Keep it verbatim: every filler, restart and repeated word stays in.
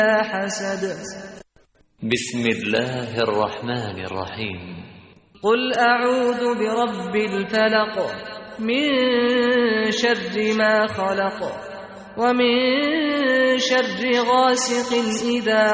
حسد. بسم الله الرحمن الرحيم. قل أعوذ برب الفلق من شر ما خلق ومن شر غاسق إذا